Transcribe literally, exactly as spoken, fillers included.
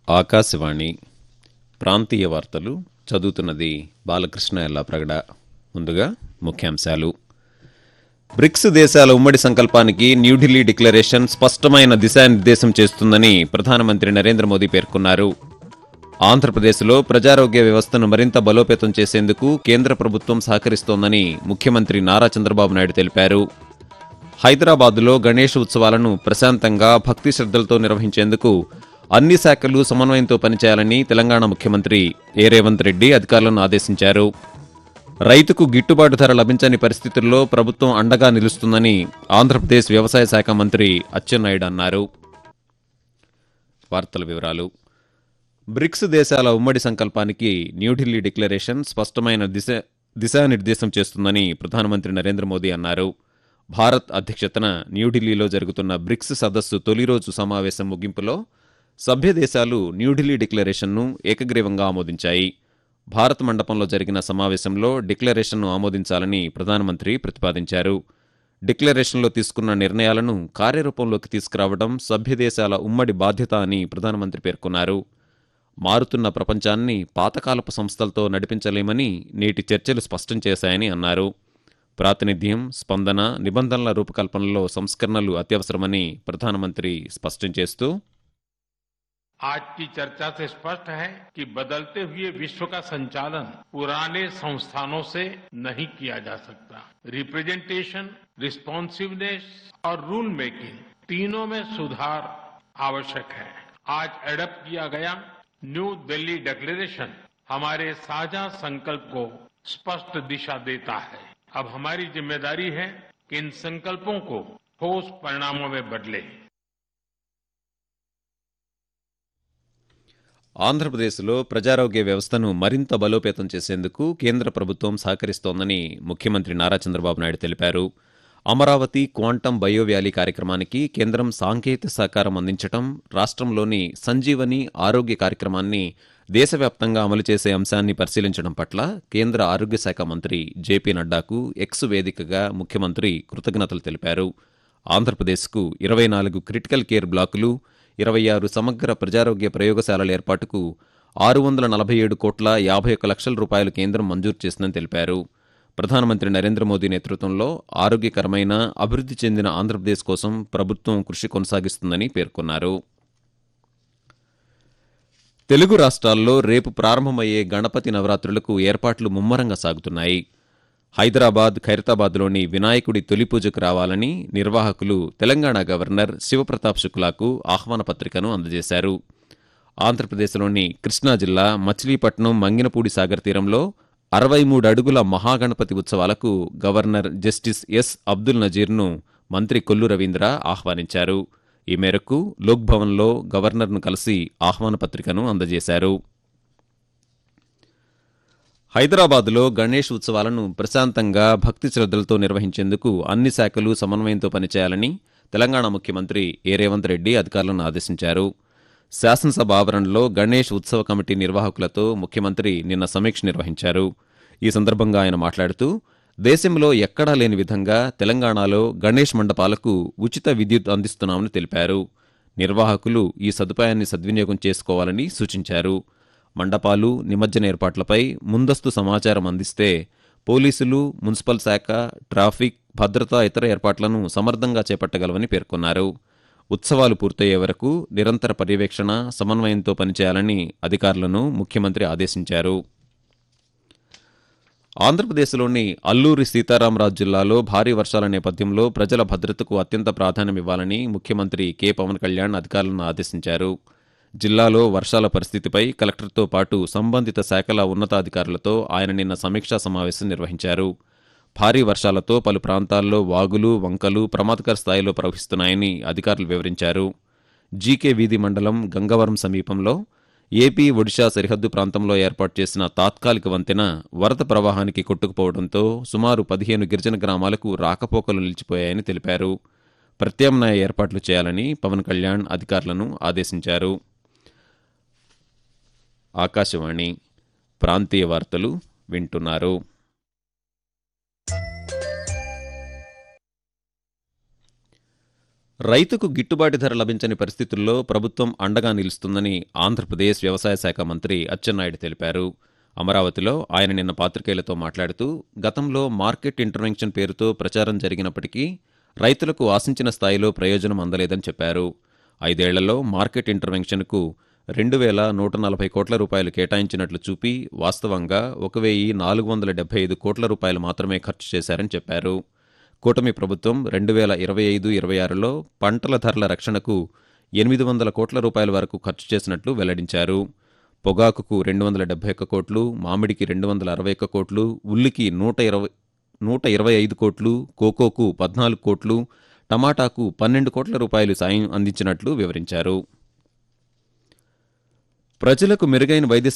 ఆకాశవాణి ప్రాంతీయ వార్తలు చదువుతున్నది బాలకృష్ణ ఎల్లాప్రగడ. ముందుగా ముఖ్యాంశాలు. బ్రిక్స్ దేశాల ఉమ్మడి సంకల్పానికి న్యూఢిల్లీ డిక్లరేషన్ స్పష్టమైన దిశానిర్దేశం చేస్తుందని ప్రధానమంత్రి నరేంద్ర మోదీ పేర్కొన్నారు. ఆంధ్రప్రదేశ్లో ప్రజారోగ్య వ్యవస్థను మరింత బలోపేతం చేసేందుకు కేంద్ర ప్రభుత్వం సహకరిస్తోందని ముఖ్యమంత్రి నారా చంద్రబాబు నాయుడు తెలిపారు. హైదరాబాద్లో గణేష్ ఉత్సవాలను ప్రశాంతంగా భక్తి శ్రద్ధలతో నిర్వహించేందుకు అన్ని శాఖలు సమన్వయంతో పనిచేయాలని తెలంగాణ ముఖ్యమంత్రి ఏ రేవంత్ రెడ్డి అధికారులను ఆదేశించారు. రైతుకు గిట్టుబాటు ధర లభించని పరిస్థితుల్లో ప్రభుత్వం అండగా నిలుస్తుందని ఆంధ్రప్రదేశ్ వ్యవసాయ శాఖ మంత్రి అచ్చెన్నాయుడు అన్నారు. వార్తల వివరాలు. బ్రిక్స్ దేశాల ఉమ్మడి సంకల్పానికి న్యూఢిల్లీ డిక్లరేషన్ స్పష్టమైన దిశ దిశానిర్దేశం చేస్తుందని ప్రధానమంత్రి నరేంద్ర మోదీ అన్నారు. భారత్ అధ్యక్షతన న్యూఢిల్లీలో జరుగుతున్న బ్రిక్స్ సదస్సు తొలి రోజు సమావేశం ముగింపులో సభ్య దేశాలు న్యూఢిల్లీ డిక్లరేషన్ను ఏకగ్రీవంగా ఆమోదించాయి. భారత్ మండపంలో జరిగిన సమావేశంలో డిక్లరేషన్ను ఆమోదించాలని ప్రధానమంత్రి ప్రతిపాదించారు. డిక్లరేషన్లో తీసుకున్న నిర్ణయాలను కార్యరూపంలోకి తీసుకురావడం సభ్యదేశాల ఉమ్మడి బాధ్యత అని ప్రధానమంత్రి పేర్కొన్నారు. మారుతున్న ప్రపంచాన్ని పాతకాలపు సంస్థలతో నడిపించలేమని నేటి చర్చలు స్పష్టం చేశాయని అన్నారు. ప్రాతినిధ్యం, స్పందన, నిబంధనల రూపకల్పనలో సంస్కరణలు అత్యవసరమని ప్రధానమంత్రి స్పష్టం చేస్తూ, आज की चर्चा से स्पष्ट है कि बदलते हुए विश्व का संचालन पुराने संस्थानों से नहीं किया जा सकता. रिप्रेजेंटेशन, रिस्पॉन्सिवनेस और रूल मेकिंग तीनों में सुधार आवश्यक है. आज एडप्ट किया गया न्यू दिल्ली डिक्लेरेशन हमारे साझा संकल्प को स्पष्ट दिशा देता है. अब हमारी जिम्मेदारी है कि इन संकल्पों को ठोस परिणामों में बदले. ఆంధ్రప్రదేశ్లో ప్రజారోగ్య వ్యవస్థను మరింత బలోపేతం చేసేందుకు కేంద్ర ప్రభుత్వం సహకరిస్తోందని ముఖ్యమంత్రి నారా చంద్రబాబు నాయుడు తెలిపారు. అమరావతి క్వాంటమ్ బయోవ్యాలీ కార్యక్రమానికి కేంద్రం సాంకేతిక సహకారం అందించడం, రాష్ట్రంలోని సంజీవని ఆరోగ్య కార్యక్రమాన్ని దేశవ్యాప్తంగా అమలు చేసే అంశాన్ని పరిశీలించడం పట్ల కేంద్ర ఆరోగ్య శాఖ మంత్రి జేపీ నడ్డాకు ఎక్స్ వేదికగా ముఖ్యమంత్రి కృతజ్ఞతలు తెలిపారు. ఆంధ్రప్రదేశ్కు ఇరవై నాలుగు క్రిటికల్ కేర్ బ్లాకులు, ఇరవై ఆరు సమగ్ర ప్రజారోగ్య ప్రయోగశాలల ఏర్పాటుకు ఆరు వందల నలభై ఏడు కోట్ల యాభై ఒక్క లక్షల రూపాయలు కేంద్రం మంజూరు చేసిందని తెలిపారు. ప్రధానమంత్రి నరేంద్ర మోదీ నేతృత్వంలో ఆరోగ్యకరమైన, అభివృద్ధి చెందిన ఆంధ్రప్రదేశ్ కోసం ప్రభుత్వం కృషి కొనసాగిస్తుందని పేర్కొన్నారు. తెలుగు రాష్ట్రాల్లో రేపు ప్రారంభమయ్యే గణపతి నవరాత్రులకు ఏర్పాట్లు ముమ్మరంగా సాగుతున్నాయి. హైదరాబాద్, ఖైరతాబాద్లోని వినాయకుడి తొలి పూజకు రావాలని నిర్వాహకులు తెలంగాణ గవర్నర్ శివప్రతాప్ శుక్లాకు ఆహ్వాన పత్రికను అందజేశారు. ఆంధ్రప్రదేశ్లోని కృష్ణా జిల్లా మచిలీపట్నం మంగినపూడి సాగర్ తీరంలో అరవై మూడు అడుగుల మహాగణపతి ఉత్సవాలకు గవర్నర్ జస్టిస్ ఎస్ అబ్దుల్ నజీర్ను మంత్రి కొల్లు రవీంద్ర ఆహ్వానించారు. ఈ మేరకు లోక్భవన్లో గవర్నర్ను కలిసి ఆహ్వాన పత్రికను అందజేశారు. హైదరాబాద్లో గణేష్ ఉత్సవాలను ప్రశాంతంగా భక్తి శ్రద్ధలతో నిర్వహించేందుకు అన్ని శాఖలు సమన్వయంతో పనిచేయాలని తెలంగాణ ముఖ్యమంత్రి ఏ రేవంత్ రెడ్డి అధికారులను ఆదేశించారు. శాసనసభ ఆవరణలో గణేష్ ఉత్సవ కమిటీ నిర్వాహకులతో ముఖ్యమంత్రి నిన్న సమీక్ష నిర్వహించారు. ఈ సందర్భంగా ఆయన మాట్లాడుతూ, దేశంలో ఎక్కడా లేని విధంగా తెలంగాణలో గణేష్ మండపాలకు ఉచిత విద్యుత్ అందిస్తున్నామని తెలిపారు. నిర్వాహకులు ఈ సదుపాయాన్ని సద్వినియోగం చేసుకోవాలని సూచించారు. మండపాలు, నిమజ్జన ఏర్పాట్లపై ముందస్తు సమాచారం అందిస్తే పోలీసులు, మున్సిపల్ శాఖ, ట్రాఫిక్, భద్రతా ఇతర ఏర్పాట్లను సమర్థంగా చేపట్టగలవని పేర్కొన్నారు. ఉత్సవాలు పూర్తయ్యే వరకు నిరంతర పర్యవేక్షణ, సమన్వయంతో పనిచేయాలని అధికారులను ముఖ్యమంత్రి ఆదేశించారు. ఆంధ్రప్రదేశ్లోని అల్లూరి సీతారామరాజు జిల్లాలో భారీ వర్షాల నేపథ్యంలో ప్రజల భద్రతకు అత్యంత ప్రాధాన్యమివ్వాలని ముఖ్యమంత్రి కె పవన్ కళ్యాణ్ అధికారులను ఆదేశించారు. జిల్లాలో వర్షాల పరిస్థితిపై కలెక్టర్తో పాటు సంబంధిత శాఖల ఉన్నతాధికారులతో ఆయన నిన్న సమీక్షా సమావేశం నిర్వహించారు. భారీ వర్షాలతో పలు ప్రాంతాల్లో వాగులు, వంకలు ప్రమాదకర స్థాయిలో ప్రవహిస్తున్నాయని అధికారులు వివరించారు. జీకే వీధి మండలం గంగవరం సమీపంలో ఏపీ, ఒడిషా సరిహద్దు ప్రాంతంలో ఏర్పాటు చేసిన తాత్కాలిక వంతెన వరద ప్రవాహానికి కొట్టుకుపోవడంతో సుమారు పదిహేను గిరిజన గ్రామాలకు రాకపోకలు నిలిచిపోయాయని తెలిపారు. ప్రత్యామ్నాయ ఏర్పాట్లు చేయాలని పవన్ కళ్యాణ్ అధికారులను ఆదేశించారు. ఆకాశవాణి ప్రాంతీయ వార్తలు వింటున్నారు. రైతుకు గిట్టుబాటు ధర లభించని పరిస్థితుల్లో ప్రభుత్వం అండగా నిలుస్తుందని ఆంధ్రప్రదేశ్ వ్యవసాయ శాఖ మంత్రి అచ్చెన్నాయుడు తెలిపారు. అమరావతిలో ఆయన నిన్న పాత్రికేయులతో మాట్లాడుతూ గతంలో మార్కెట్ ఇంటర్వెన్షన్ పేరుతో ప్రచారం జరిగినప్పటికీ రైతులకు ఆశించిన స్థాయిలో ప్రయోజనం అందలేదని చెప్పారు. ఐదేళ్లలో మార్కెట్ ఇంటర్వెన్షన్కు రెండు వేల నూట నలభై కోట్ల రూపాయలు కేటాయించినట్లు చూపి వాస్తవంగా ఒక వెయ్యి నాలుగు వందల డెబ్బై ఐదు కోట్ల రూపాయలు మాత్రమే ఖర్చు చేశారని చెప్పారు. కూటమి ప్రభుత్వం రెండు వేల ఇరవై ఐదు ఇరవై ఆరులో పంటల ధరల రక్షణకు ఎనిమిది వందల కోట్ల రూపాయల వరకు ఖర్చు చేసినట్లు వెల్లడించారు. పొగాకుకు రెండు వందల డెబ్బై ఒక్క కోట్లు, మామిడికి రెండు వందల అరవై ఒక్క కోట్లు, ఉల్లికి నూట ఇరవై నూట ఇరవై ఐదు కోట్లు, కోకోకు పద్నాలుగు కోట్లు, టమాటాకు పన్నెండు కోట్ల రూపాయలు సాయం అందించినట్లు వివరించారు. ప్రజలకు మెరుగైన వైద్య